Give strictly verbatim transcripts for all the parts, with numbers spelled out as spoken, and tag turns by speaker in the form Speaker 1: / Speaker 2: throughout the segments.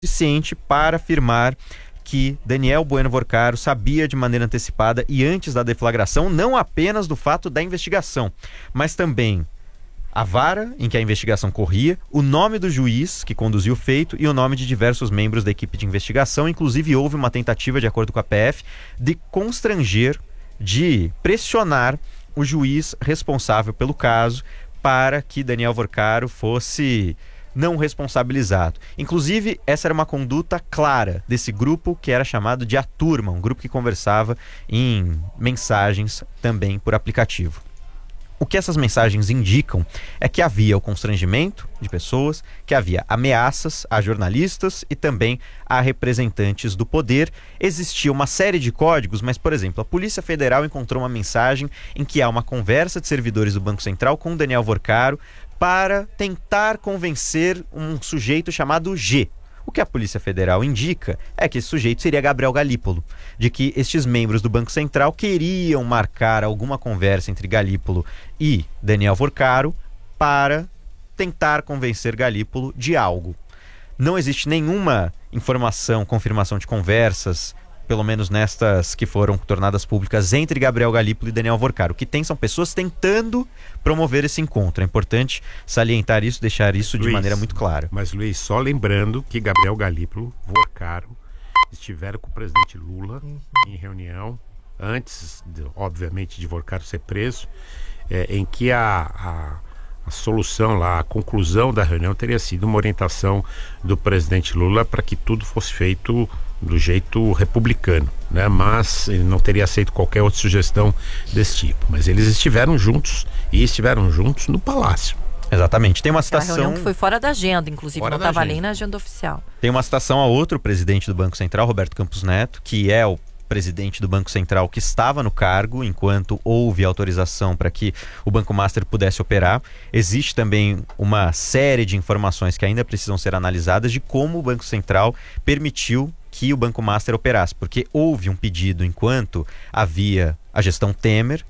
Speaker 1: suficiente para afirmar que Daniel Bueno Vorcaro sabia de maneira antecipada e antes da deflagração não apenas do fato da investigação, mas também a vara em que a investigação corria, o nome do juiz que conduziu o feito e o nome de diversos membros da equipe de investigação. Inclusive houve uma tentativa, de acordo com a P F, de constranger, de pressionar o juiz responsável pelo caso para que Daniel Vorcaro fosse não responsabilizado. Inclusive, essa era uma conduta clara desse grupo que era chamado de A Turma, um grupo que conversava em mensagens também por aplicativo. O que essas mensagens indicam é que havia o constrangimento de pessoas, que havia ameaças a jornalistas e também a representantes do poder. Existia uma série de códigos, mas, por exemplo, a Polícia Federal encontrou uma mensagem em que há uma conversa de servidores do Banco Central com Daniel Vorcaro para tentar convencer um sujeito chamado G. O que a Polícia Federal indica é que esse sujeito seria Gabriel Galípolo, de que estes membros do Banco Central queriam marcar alguma conversa entre Galípolo e Daniel Vorcaro para tentar convencer Galípolo de algo. Não existe nenhuma informação, confirmação de conversas, pelo menos nestas que foram tornadas públicas, entre Gabriel Galípolo e Daniel Vorcaro. O que tem são pessoas tentando promover esse encontro. É importante salientar isso, deixar isso Luiz, de maneira muito clara.
Speaker 2: Mas, Luiz, só lembrando que Gabriel Galípolo, Vorcaro, estiveram com o presidente Lula uhum. em reunião, antes, de, obviamente, de Vorcaro ser preso, é, em que a... a A solução lá, a conclusão da reunião teria sido uma orientação do presidente Lula para que tudo fosse feito do jeito republicano, né? Mas ele não teria aceito qualquer outra sugestão desse tipo. Mas eles estiveram juntos e estiveram juntos no Palácio.
Speaker 1: Exatamente. Tem uma citação...
Speaker 3: A reunião que foi fora da agenda, inclusive, fora não estava nem na agenda oficial.
Speaker 1: Tem uma citação a outro presidente do Banco Central, Roberto Campos Neto, que é o presidente do Banco Central que estava no cargo enquanto houve autorização para que o Banco Master pudesse operar. Existe também uma série de informações que ainda precisam ser analisadas de como o Banco Central permitiu que o Banco Master operasse, porque houve um pedido enquanto havia a gestão Temer,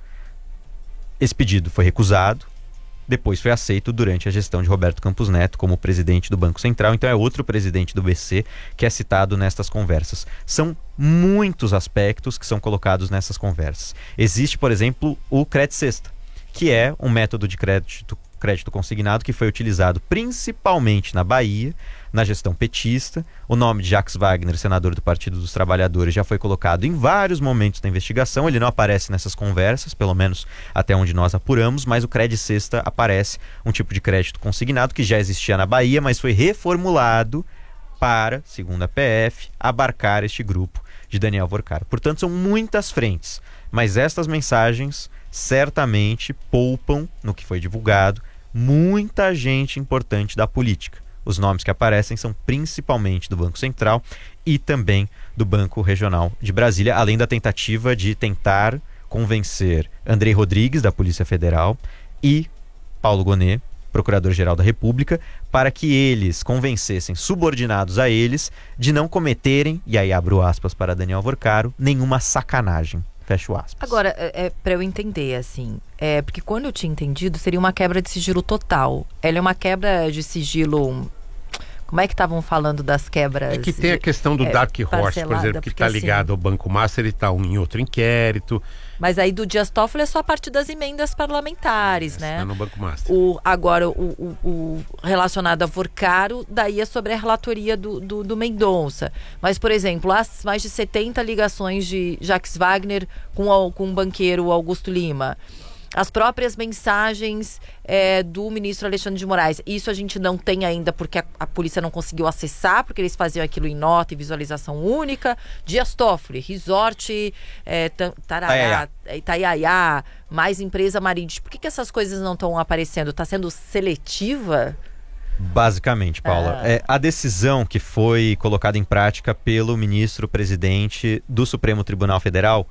Speaker 1: esse pedido foi recusado, depois foi aceito durante a gestão de Roberto Campos Neto como presidente do Banco Central. Então é outro presidente do B C que é citado nestas conversas. São muitos aspectos que são colocados nessas conversas. Existe, por exemplo, o Crédito Cesta, que é um método de crédito, crédito consignado que foi utilizado principalmente na Bahia, na gestão petista. O nome de Jacques Wagner, senador do Partido dos Trabalhadores, já foi colocado em vários momentos da investigação. Ele não aparece nessas conversas, pelo menos até onde nós apuramos, mas o Crédito Cesta aparece, um tipo de crédito consignado que já existia na Bahia, mas foi reformulado para, segundo a P F, abarcar este grupo de Daniel Vorcaro. Portanto, são muitas frentes, mas estas mensagens certamente poupam, no que foi divulgado, muita gente importante da política. Os nomes que aparecem são principalmente do Banco Central e também do Banco Regional de Brasília, além da tentativa de tentar convencer Andrei Rodrigues, da Polícia Federal, e Paulo Gonet, Procurador-Geral da República, para que eles convencessem subordinados a eles de não cometerem, e aí abro aspas para Daniel Vorcaro, nenhuma sacanagem. Fecho aspas.
Speaker 3: Agora, é, é, para eu entender, assim, é, porque quando eu tinha entendido, seria uma quebra de sigilo total. Ela é uma quebra de sigilo... Como é que estavam falando das quebras?
Speaker 2: É que tem a questão do é, Dark Horse, por exemplo, que está ligado assim, ao Banco Master, ele está em outro inquérito.
Speaker 3: Mas aí do Dias Toffoli é só a partir das emendas parlamentares,
Speaker 2: é,
Speaker 3: né?
Speaker 2: Está no Banco Master.
Speaker 3: O, agora, o, o, o relacionado a Vorcaro, daí é sobre a relatoria do, do, do Mendonça. Mas, por exemplo, as mais de setenta ligações de Jacques Wagner com, o, com o banqueiro Augusto Lima. As próprias mensagens é, do ministro Alexandre de Moraes. Isso a gente não tem ainda porque a, a polícia não conseguiu acessar, porque eles faziam aquilo em nota e visualização única. Dias Toffoli, Resort, é, Tarará, Itaiaiá, mais empresa marítima. Por que, que essas coisas não estão aparecendo? Está sendo seletiva?
Speaker 1: Basicamente, Paula, ah. é, a decisão que foi colocada em prática pelo ministro-presidente do Supremo Tribunal Federal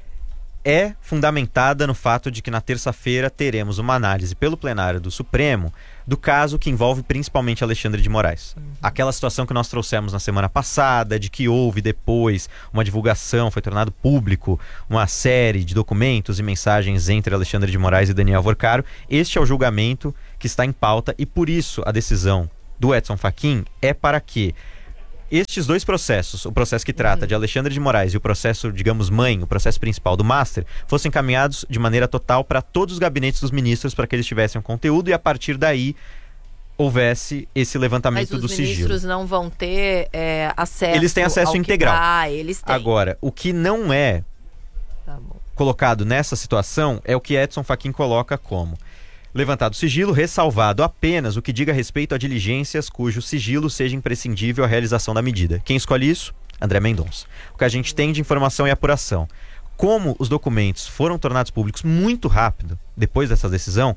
Speaker 1: é fundamentada no fato de que na terça-feira teremos uma análise pelo plenário do Supremo do caso que envolve principalmente Alexandre de Moraes. Uhum. Aquela situação que nós trouxemos na semana passada, de que houve depois uma divulgação, foi tornado público uma série de documentos e mensagens entre Alexandre de Moraes e Daniel Vorcaro. Este é o julgamento que está em pauta e por isso a decisão do Edson Fachin é para que estes dois processos, o processo que trata uhum. de Alexandre de Moraes e o processo, digamos, mãe, o processo principal do Master, fossem encaminhados de maneira total para todos os gabinetes dos ministros para que eles tivessem um conteúdo e a partir daí houvesse esse levantamento do sigilo.
Speaker 3: Mas os ministros não vão ter é, acesso
Speaker 1: Eles têm acesso integral.
Speaker 3: Que... Ah, eles têm.
Speaker 1: Agora, o que não é tá bom. colocado nessa situação é o que Edson Fachin coloca como levantado sigilo, ressalvado apenas o que diga respeito a diligências cujo sigilo seja imprescindível à realização da medida. Quem escolhe isso? André Mendonça. O que a gente tem de informação e apuração. Como os documentos foram tornados públicos muito rápido, depois dessa decisão,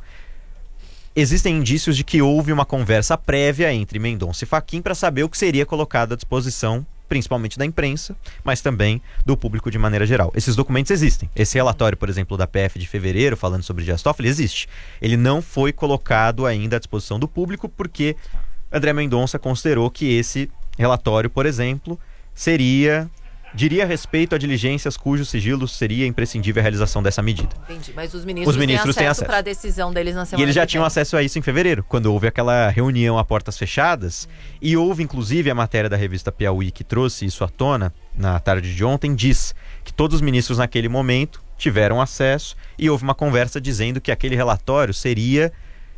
Speaker 1: existem indícios de que houve uma conversa prévia entre Mendonça e Fachin para saber o que seria colocado à disposição, principalmente da imprensa, mas também do público de maneira geral. Esses documentos existem. Esse relatório, por exemplo, da P F de fevereiro, falando sobre Dias Toffoli, existe. Ele não foi colocado ainda à disposição do público porque André Mendonça considerou que esse relatório, por exemplo, seria... diria respeito a diligências cujo sigilo seria imprescindível à realização dessa medida.
Speaker 3: Entendi, mas os ministros,
Speaker 1: os ministros
Speaker 3: têm acesso,
Speaker 1: acesso.
Speaker 3: para a decisão deles na semana.
Speaker 1: E eles já
Speaker 3: que
Speaker 1: tinham
Speaker 3: vem.
Speaker 1: acesso a isso em fevereiro, quando houve aquela reunião a portas fechadas, hum. e houve inclusive a matéria da revista Piauí que trouxe isso à tona na tarde de ontem, diz que todos os ministros naquele momento tiveram acesso e houve uma conversa dizendo que aquele relatório seria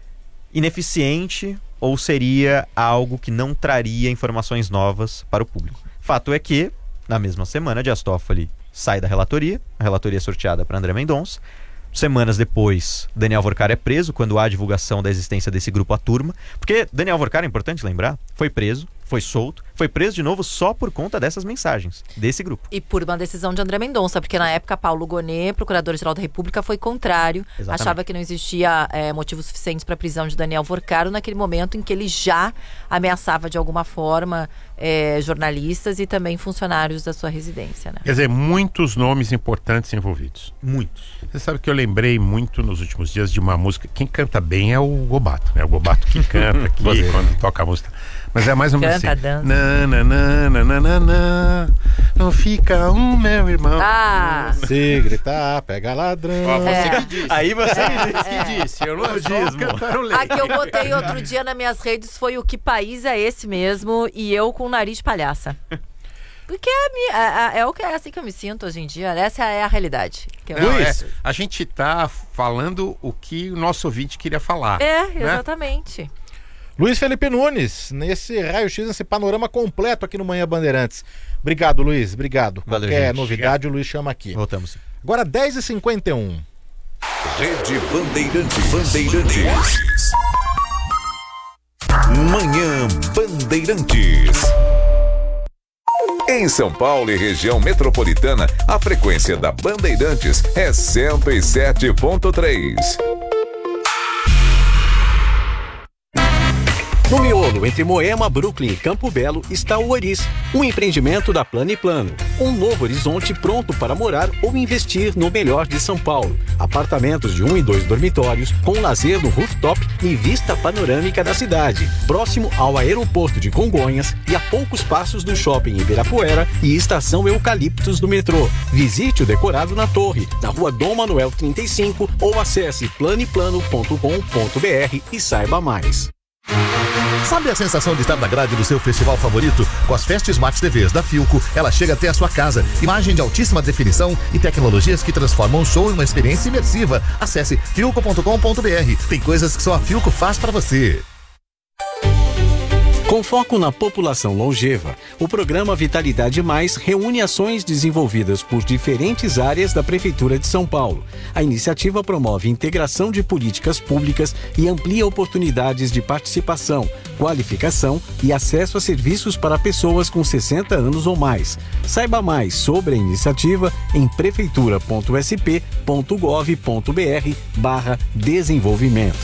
Speaker 1: ineficiente ou seria algo que não traria informações novas para o público. Fato é que na mesma semana, Dias Toffoli sai da relatoria, a relatoria é sorteada para André Mendonça. Semanas depois, Daniel Vorcar é preso quando há a divulgação da existência desse grupo A Turma. Porque Daniel Vorcar, é importante lembrar, foi preso, foi solto, foi preso de novo só por conta dessas mensagens, desse grupo.
Speaker 3: E por uma decisão de André Mendonça, porque na época Paulo Gonet, procurador-geral da República, foi contrário. Exatamente. Achava que não existia é, motivos suficientes para a prisão de Daniel Vorcar naquele momento em que ele já ameaçava de alguma forma é, jornalistas e também funcionários da sua residência. Né?
Speaker 2: Quer dizer, muitos nomes importantes envolvidos.
Speaker 1: Muitos.
Speaker 2: Você sabe que eu lembrei muito nos últimos dias de uma música. Quem canta bem é o Gobato, né? O Gobato que canta aqui quando toca a música. Mas é mais ou menos
Speaker 3: Canta,
Speaker 2: assim.
Speaker 3: dança.
Speaker 2: Na, na, na, na, na, na, na, não fica um, meu irmão.
Speaker 3: Ah!
Speaker 4: Se gritar, pega ladrão.
Speaker 2: Ó, você
Speaker 3: É.
Speaker 2: que disse.
Speaker 1: Aí você
Speaker 3: É,
Speaker 2: que
Speaker 3: é.
Speaker 2: disse. Eu não
Speaker 1: O
Speaker 2: só
Speaker 1: dízimo.
Speaker 2: cantarolei.
Speaker 3: A que eu botei outro dia nas minhas redes foi o Que País é Esse Mesmo, e eu com o nariz de palhaça. Porque é, a minha- é, é- é o que é assim que eu me sinto hoje em dia. Essa é a realidade. Que eu-
Speaker 2: Não, é,
Speaker 4: Luiz.
Speaker 2: a gente tá falando o que o nosso ouvinte queria falar.
Speaker 3: É,
Speaker 2: né?
Speaker 3: exatamente.
Speaker 4: Luiz Felipe Nunes, nesse raio-x, nesse panorama completo aqui no Manhã Bandeirantes. Obrigado, Luiz, obrigado.
Speaker 1: Valeu,
Speaker 4: Qualquer
Speaker 1: gente.
Speaker 4: novidade, o Luiz chama aqui.
Speaker 1: voltamos.
Speaker 4: Agora dez e cinquenta e um.
Speaker 5: Rede Bandeirantes. Bandeirantes. Manhã Bandeirantes. Em São Paulo e região metropolitana, a frequência da Bandeirantes é cento e sete ponto três.
Speaker 6: No miolo entre Moema, Brooklyn e Campo Belo está o Oris, um empreendimento da Plano e Plano. Um novo horizonte pronto para morar ou investir no melhor de São Paulo. Apartamentos de um e dois dormitórios, com lazer no rooftop e vista panorâmica da cidade. Próximo ao aeroporto de Congonhas e a poucos passos do shopping Ibirapuera e estação Eucaliptos do metrô. Visite o decorado na torre, na rua Dom Manuel trinta e cinco ou acesse planiplano ponto com ponto br e saiba mais.
Speaker 7: Sabe a sensação de estar na grade do seu festival favorito? Com as Fest Smart T Vs da Philco, ela chega até a sua casa. Imagem de altíssima definição e tecnologias que transformam o show em uma experiência imersiva. Acesse philco ponto com ponto br. Tem coisas que só a Philco faz pra você.
Speaker 6: Com foco na população longeva, o programa Vitalidade Mais reúne ações desenvolvidas por diferentes áreas da Prefeitura de São Paulo. A iniciativa promove integração de políticas públicas e amplia oportunidades de participação, qualificação e acesso a serviços para pessoas com sessenta anos ou mais. Saiba mais sobre a iniciativa em prefeitura ponto s p ponto gov ponto br barra desenvolvimento.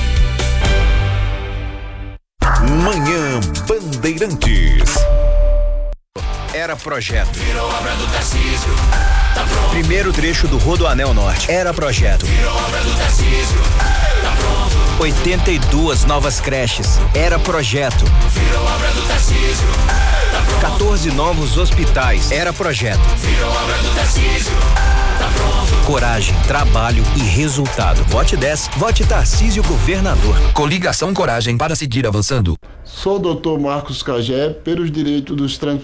Speaker 5: Manhã Bandeirantes.
Speaker 8: Era projeto. Virou obra do Tarcísio. Tá pronto. Primeiro trecho do Rodoanel Norte. Era projeto. Virou obra do Tarcísio. Tá pronto. oitenta e duas novas creches. Era projeto. Virou obra do Tarcísio. Tá pronto. quatorze novos hospitais. Era projeto. Virou obra do Tarcísio. Tá pronto. Coragem, trabalho e resultado. Vote dez. Vote Tarcísio Governador. Coligação Coragem para seguir avançando.
Speaker 9: Sou o doutor Marcos Cagé, pelos direitos dos